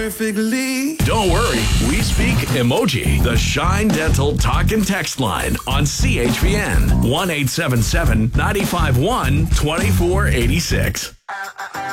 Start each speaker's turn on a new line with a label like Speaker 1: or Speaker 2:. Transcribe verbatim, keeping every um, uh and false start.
Speaker 1: perfectly.
Speaker 2: Don't worry, we speak emoji. The Shine Dental Talk and Text line on C H P N one eight seven seven, nine five one, two four eight six.